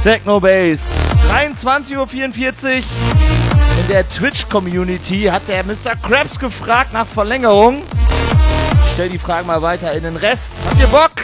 Techno Bass. 23:44 Uhr. In der Twitch-Community hat der Mr. Krabs gefragt nach Verlängerung. Ich stell die Fragen mal weiter in den Rest. Habt ihr Bock?